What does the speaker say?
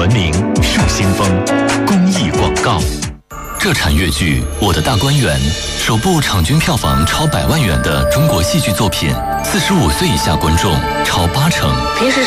文明树新风公益广告。 这场粤剧《我的大观园》首部场均票房超100万元的中国戏剧作品，45岁以下观众超80%。 平时